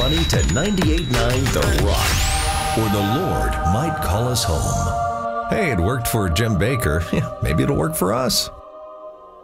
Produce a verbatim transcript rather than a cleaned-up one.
Money to ninety-eight point nine The Rock, or the Lord might call us home. Hey, it worked for Jim Baker. Maybe it'll work for us.